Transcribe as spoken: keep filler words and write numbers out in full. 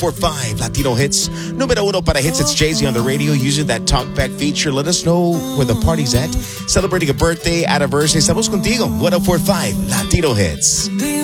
four five Latino Hits. Número uno para hits. It's Jay-Z on the radio using that talkback feature. Let us know where the party's at. Celebrating a birthday, anniversary. Estamos contigo. one oh four five Latino Hits.